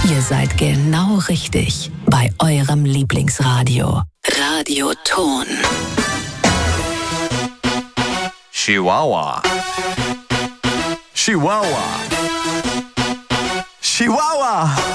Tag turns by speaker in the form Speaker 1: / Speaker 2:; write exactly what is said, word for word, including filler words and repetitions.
Speaker 1: Ihr seid genau richtig bei eurem Lieblingsradio. Radio Ton.
Speaker 2: Chihuahua. Chihuahua. Chihuahua.